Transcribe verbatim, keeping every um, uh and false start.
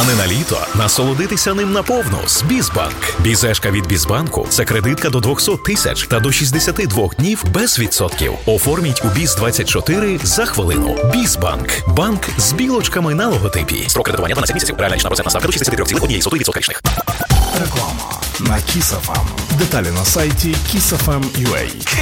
А не на літо насолодитися ним наповну з Бізбанк. Бізешка від Бізбанку – це кредитка до двісті тисяч та до шістдесят два днів без відсотків. Оформіть у Біз двадцять чотири за хвилину. Бізбанк. Банк з білочками на логотипі. Строк кредитування дванадцять місяців. Реальна річна процентна ставка до шістдесят три цілих одна сотих відсотка річних. Реклама на Kiss еф ем. Деталі на сайті kiss еф ем крапка ю а.